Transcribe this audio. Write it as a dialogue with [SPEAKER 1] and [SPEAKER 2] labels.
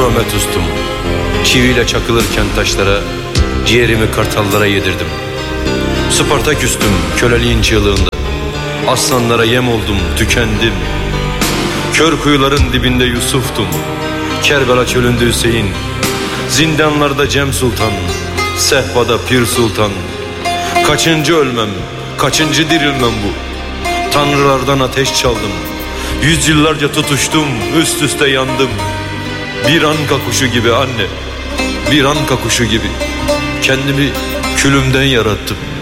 [SPEAKER 1] Ahmet ustum. Çiviyle çakılırken taşlara, ciğerimi kartallara yedirdim. Spartaküstüm köleliğin çığlığında. Aslanlara yem oldum, tükendim. Kör kuyuların dibinde Yusuf'tum. Kerbela çölünde Hüseyin. Zindanlarda Cem Sultan, sehpada Pir Sultan. Kaçıncı ölmem, kaçıncı dirilmem bu. Tanrılardan ateş çaldım. Yüzyıllarca tutuştum, üst üste yandım. Bir anka kuşu gibi anne, bir anka kuşu gibi. Kendimi külümden yarattım.